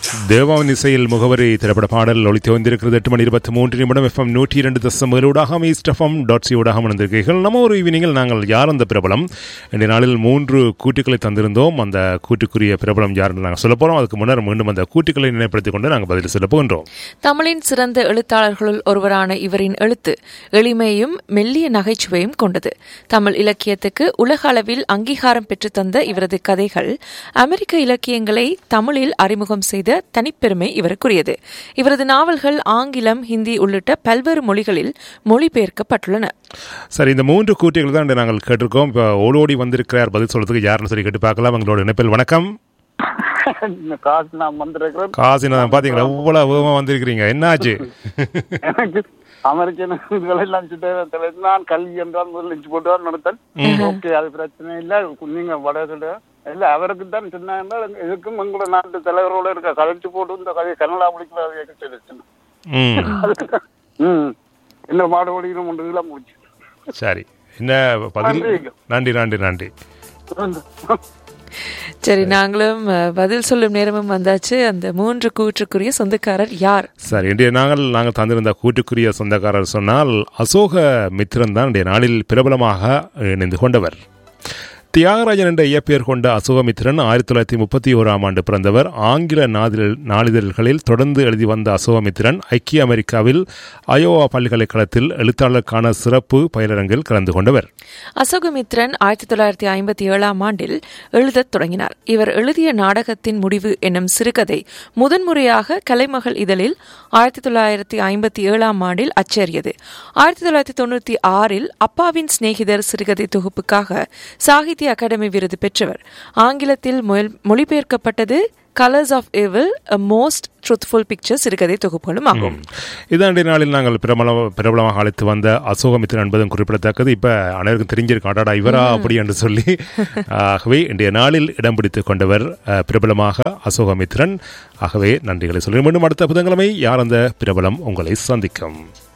தேவாவின் இசையில் முகவரி திரைப்பட பாடல் ஒளித்து வந்திருக்கிறது. 8:23 FM 102.7 ஈஸ்ட் எஃப்எம் .சி ஊடாக வந்திருக்கிறீர்கள். நம்ம ஒரு ஈவினிங்கில் நாங்கள் யார் அந்த பிரபலம் இந்த நாளில் 3 கூட்டுக்களை தந்திருந்தோம். அந்த கூட்டுக்குரிய பிரபலம் யார் என்று நாங்கள் சொல்ல போகிறோம். அதுக்கு முன்னர் மீண்டும் அந்த கூட்டுக்களை நினைப்படுத்திக் கொண்டு நாங்கள் பதில் சொல்ல போகின்றோம். தமிழின் சிறந்த எழுத்தாளர்களுள் ஒருவரான இவரின் எழுத்து எளிமையும் மெல்லிய நகைச்சுவையும் கொண்டது. தமிழ் இலக்கியத்துக்கு உலக அளவில் அங்கீகாரம் பெற்றுத்தந்த இவரது கதைகள் அமெரிக்க இலக்கியங்களை தமிழில் அறிமுகம் செய்த தனிப்பெருமை இவருக்குரியது. இவரது நாவல்கள் ஆங்கிலம், ஹிந்தி உள்ளிட்ட பல்வேறு மொழிகளில் மொழிபெயர்க்கப்பட்டுள்ளன. சரி, இந்த 3 கூட்டிகள் தான் நாங்கள் கேட்டிருக்கோம். இப்போ ஓடோடி வந்திருக்கிறார் பதில் சொல்றதுக்கு யாருன்னு சொல்லி கேட்டு பார்க்கலாம். எங்களோட இணைப்பில் வணக்கம். காசிநாதன், பாத்தீங்களா இவ்வளவு வேகமா வந்திருக்கிறீங்க, என்ன ஆச்சு? அமெரிக்கன் நான் கல்வி என்றால் முதல் போட்டு நடத்தேன். ஓகே, அது பிரச்சனை இல்லை. நீங்க வட சொல்ல இல்ல, அவருக்கு தான் சொன்னாங்க. இதுக்கும் எங்களோட நாட்டு தலைவரோட இருக்க கழிச்சு போட்டு இந்த கதையை கன்னடா முடிக்கிறது என்ன மாடு மொழிகளும் ஒன்றுலாம் முடிச்சு. சரி, என்ன பதில்? நன்றி நன்றி நன்றி. சரி, நாங்களும் பதில் சொல்லும் நேரமும் வந்தாச்சு. அந்த 3 கூற்றுக்குரிய சொந்தக்காரர் யார்? சரி, இன்றைய நாங்கள் தந்திருந்த கூட்டுக்குரிய சொந்தக்காரர் சொன்னால் அசோக மித்திரன் தான் இன்றைய நாளில் பிரபலமாக இணைந்து கொண்டவர். தியாகராஜன் என்ற இயற்பெயர் கொண்ட அசோகமித்திரன் 1931 ஆண்டு பிறந்தவர். ஆங்கில நாளிதழ்களில் தொடர்ந்து எழுதி வந்த அசோகமித்திரன் ஐக்கிய அமெரிக்காவில் அயோவா பல்கலைக்கழகத்தில் எழுத்தாளருக்கான சிறப்பு பயிலரங்கில் கலந்து கொண்டவர். அசோகமித்திரன் 1957 ஆண்டில் எழுதத் தொடங்கினார். இவர் எழுதிய நாடகத்தின் முடிவு என்னும் சிறுகதை முதன்முறையாக கலைமகள் இதழில் 1957 ஆண்டில் அச்சேறியது. 1996 அப்பாவின் சிநேகிதர் சிறுகதை தொகுப்புக்காக சாகித்ய அகாடமி விருது பெற்றவர். ஆங்கிலத்தில் மொழிபெயர்க்கப்பட்டது colours of எவில், most truthful picture சிறுகதை தொகுப்புகளும் ஆகும். இதாண்டிய நாளில் நாங்கள் பிரபலமாக அழைத்து வந்த அசோகமித்திரன் என்பதும் குறிப்பிடத்தக்கது. இப்ப அனைவருக்கும் தெரிஞ்சிருக்கும், அடாடா இவரா அப்படி என்று சொல்லி. ஆகவே இன்றைய நாளில் இடம் பிடித்துக் கொண்டவர் பிரபலமாக அசோகமித்திரன். ஆகவே நன்றிகளை சொல்லி மீண்டும் அடுத்த புதன்கிழமை யார் அந்த பிரபலம் உங்களை சந்திக்கும்.